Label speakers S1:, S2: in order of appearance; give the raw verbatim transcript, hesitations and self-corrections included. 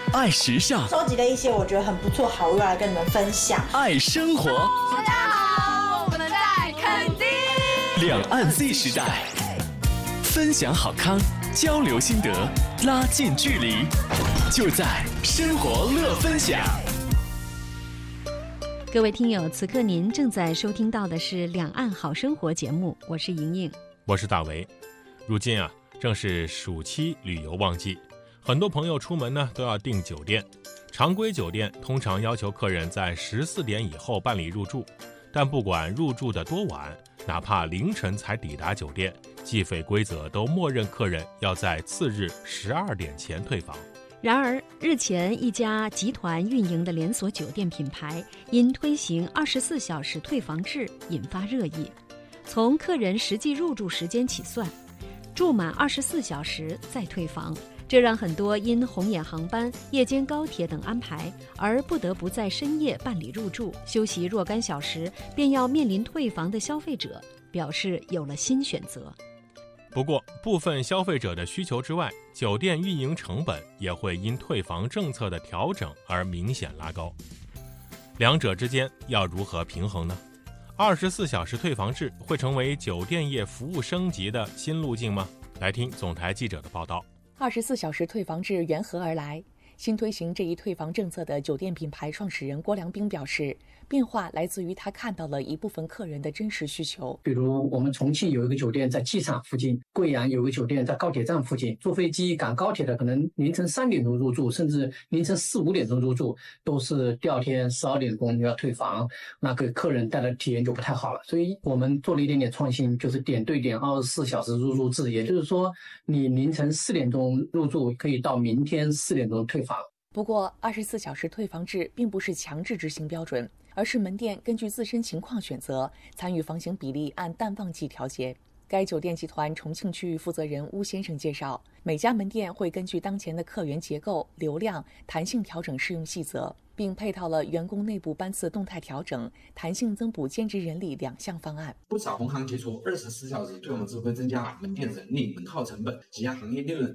S1: 爱时尚，
S2: 收集了一些我觉得很不错好物来跟你们分享。
S1: 爱生活，
S3: 大家好，我们在垦丁。
S1: 两岸 Z 时代，分享好康，交流心得，拉近距离，就在生活乐分享。
S4: 各位听友，此刻您正在收听到的是《两岸好生活》节目，我是莹莹，
S5: 我是大为。如今啊，正是暑期旅游旺季，很多朋友出门呢都要订酒店。常规酒店通常要求客人在十四点以后办理入住，但不管入住的多晚，哪怕凌晨才抵达酒店，计费规则都默认客人要在次日十二点前退房。
S4: 然而，日前一家集团运营的连锁酒店品牌因推行二十四小时退房制引发热议。从客人实际入住时间起算，住满二十四小时再退房，这让很多因红眼航班、夜间高铁等安排而不得不在深夜办理入住，休息若干小时便要面临退房的消费者表示有了新选择。
S5: 不过，部分消费者的需求之外，酒店运营成本也会因退房政策的调整而明显拉高。两者之间要如何平衡呢？二十四小时退房制会成为酒店业服务升级的新路径吗？来听总台记者的报道。
S6: 二十四小时退房制缘何而来？新推行这一退房政策的酒店品牌创始人郭良斌表示，变化来自于他看到了一部分客人的真实需求。
S7: 比如我们重庆有一个酒店在机场附近，贵阳有一个酒店在高铁站附近，坐飞机赶高铁的可能凌晨三点钟入住，甚至凌晨四五点钟入住，都是第二天十二点钟要退房，那给客人带来的体验就不太好了。所以我们做了一点点创新，就是点对点二十四小时入住制，也就是说你凌晨四点钟入住，可以到明天四点钟退房。
S6: 不过二十四小时退房制并不是强制执行标准，而是门店根据自身情况选择，参与房型比例按淡旺季调节。该酒店集团重庆区域负责人邬先生介绍，每家门店会根据当前的客源结构、流量弹性调整适用细则，并配套了员工内部班次动态调整、弹性增补兼职人力两项方案。
S8: 不少同行提出，二十四小时退房制会增加门店人力、门号成本，挤压行业利润。